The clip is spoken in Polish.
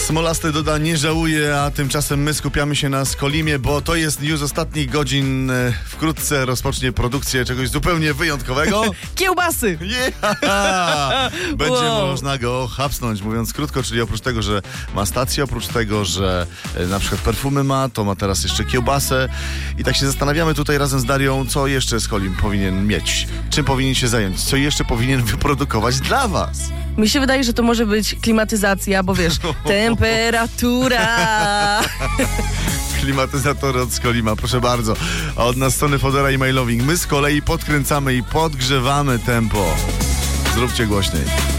Smolasty doda, nie żałuje, a tymczasem my skupiamy się na Skolimie, bo to jest news ostatnich godzin. Wkrótce rozpocznie produkcję czegoś zupełnie wyjątkowego. Kiełbasy! Yeah! Będzie można go hapsnąć, mówiąc krótko, czyli oprócz tego, że ma stację, oprócz tego, że na przykład perfumy ma, to ma teraz jeszcze kiełbasę. I tak się zastanawiamy tutaj razem z Darią, co jeszcze Skolim powinien mieć, czym powinien się zająć, co jeszcze powinien wyprodukować dla was. Mi się wydaje, że to może być klimatyzacja, bo wiesz, temperatura. Klimatyzatory od Skolima, proszę bardzo. A od nas strony Fodera i Mailoving. My z kolei podkręcamy i podgrzewamy tempo. Zróbcie głośniej.